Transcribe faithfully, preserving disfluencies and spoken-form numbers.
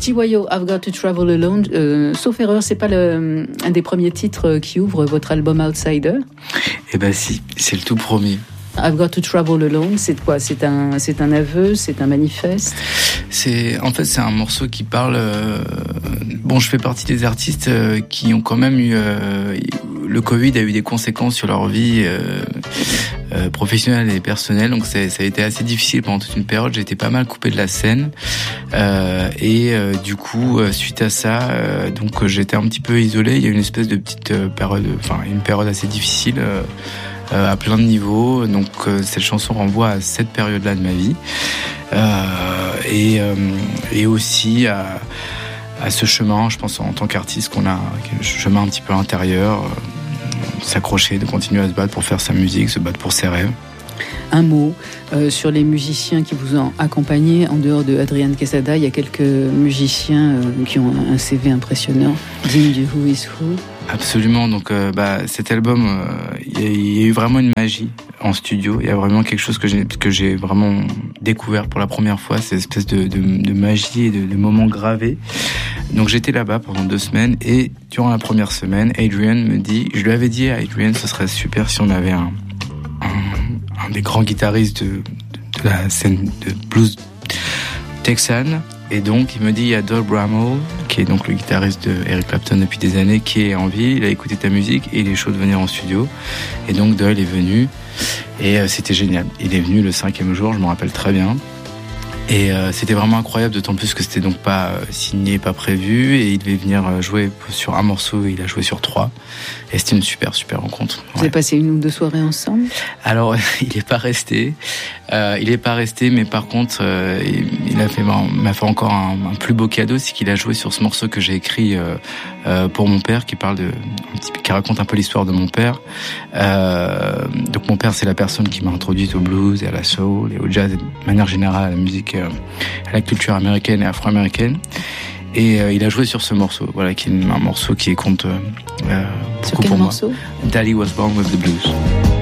T Y O, I've Got to Travel Alone. Euh, sauf erreur, c'est pas le, un des premiers titres qui ouvre votre album Outsider? Eh ben si, c'est le tout premier. I've Got to Travel Alone, c'est quoi? C'est un, c'est un aveu, c'est un manifeste? C'est, en fait, c'est un morceau qui parle. Euh, bon, je fais partie des artistes euh, qui ont quand même eu. Euh, le Covid a eu des conséquences sur leur vie euh, euh, professionnelle et personnelle, donc c'est, ça a été assez difficile pendant toute une période. J'ai été pas mal coupé de la scène euh, et euh, du coup, euh, suite à ça, euh, donc j'étais un petit peu isolé. Il y a une espèce de petite euh, période, enfin une période assez difficile. Euh, Euh, à plein de niveaux, donc euh, cette chanson renvoie à cette période-là de ma vie euh, et, euh, et aussi à, à ce chemin, je pense en tant qu'artiste qu'on a, un chemin un petit peu intérieur, euh, s'accrocher, de continuer à se battre pour faire sa musique, se battre pour ses rêves. Un mot euh, sur les musiciens qui vous ont accompagné. En dehors de Adrian Quesada, il y a quelques musiciens euh, qui ont un C V impressionnant, digne du Who is Who. Absolument, donc euh, bah, cet album, il euh, y, y a eu vraiment une magie en studio. Il y a vraiment quelque chose que j'ai, que j'ai vraiment découvert pour la première fois, cette espèce de, de, de magie et de, de moments gravés. Donc j'étais là-bas pendant deux semaines et durant la première semaine, Adrian me dit, je lui avais dit à Adrian, ce serait super si on avait un, un, un des grands guitaristes de, de, de la scène de blues texane. Et donc, il me dit, il y a Doyle Bramhall, qui est donc le guitariste de Eric Clapton depuis des années, qui est en ville, il a écouté ta musique et il est chaud de venir en studio. Et donc, Doyle est venu et euh, c'était génial. Il est venu le cinquième jour, je me rappelle très bien. Et euh, c'était vraiment incroyable, d'autant plus que c'était donc pas euh, signé, pas prévu, et il devait venir euh, jouer sur un morceau, et il a joué sur trois, et c'était une super super rencontre. Vous ouais. avez passé une ou deux soirées ensemble? Alors il est pas resté, euh, il est pas resté, mais par contre euh, il, il a fait, m'a fait encore un, un plus beau cadeau, c'est qu'il a joué sur ce morceau que j'ai écrit euh, euh, pour mon père, qui parle de, un petit, qui raconte un peu l'histoire de mon père. Euh, donc mon père c'est la personne qui m'a introduite au blues et à la soul et au jazz et de manière générale à la musique, à la culture américaine et afro-américaine, et euh, il a joué sur ce morceau, voilà, qui est un morceau qui compte euh, sur beaucoup quel pour morceau? moi. Daddy Was Born with the Blues.